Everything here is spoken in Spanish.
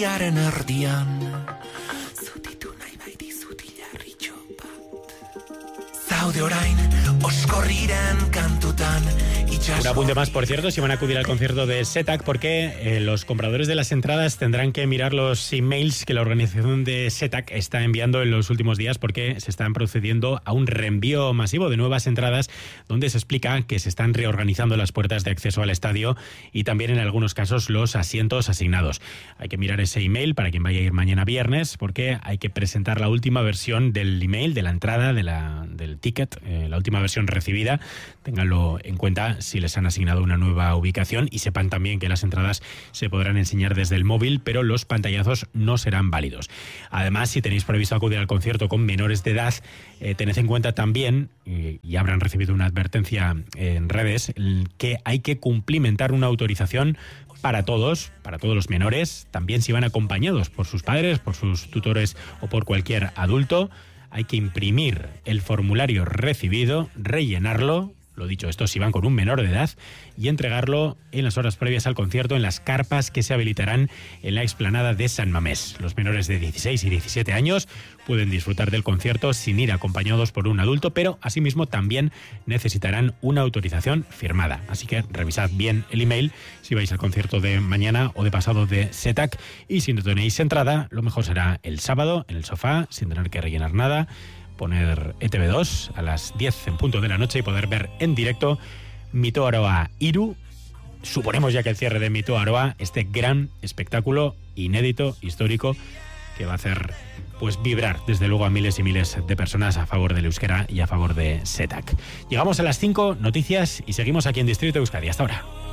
urriaren erdian, zutitu nahi baiti zutilarritxo bat. Zaude orain, oskorriren kantutan. Un apunte más, por cierto, si van a acudir al concierto de Setac, porque los compradores de las entradas tendrán que mirar los emails que la organización de Setac está enviando en los últimos días, porque se están procediendo a un reenvío masivo de nuevas entradas, donde se explica que se están reorganizando las puertas de acceso al estadio y también en algunos casos los asientos asignados. Hay que mirar ese email para quien vaya a ir mañana viernes, porque hay que presentar la última versión del email, de la entrada, del ticket, la última versión recibida. Ténganlo en cuenta si les han asignado una nueva ubicación, y sepan también que las entradas se podrán enseñar desde el móvil, pero los pantallazos no serán válidos. Además, si tenéis previsto acudir al concierto con menores de edad, tened en cuenta también, y habrán recibido una advertencia en redes, que hay que cumplimentar una autorización para todos los menores, también si van acompañados por sus padres, por sus tutores o por cualquier adulto. Hay que imprimir el formulario recibido, rellenarlo, lo dicho, esto si van con un menor de edad, y entregarlo en las horas previas al concierto en las carpas que se habilitarán en la explanada de San Mamés. Los menores de 16 y 17 años pueden disfrutar del concierto sin ir acompañados por un adulto, pero asimismo también necesitarán una autorización firmada. Así que revisad bien el email si vais al concierto de mañana o de pasado de Setac, y si no tenéis entrada, lo mejor será el sábado en el sofá, sin tener que rellenar nada, poner ETV2 a las 10 en punto de la noche y poder ver en directo Mito Aroa Iru. Suponemos ya que el cierre de Mito Aroa, este gran espectáculo inédito, histórico, que va a hacer pues vibrar desde luego a miles y miles de personas a favor del euskera y a favor de Setac. Llegamos a las 5, noticias, y seguimos aquí en Distrito Euskadi. Hasta ahora.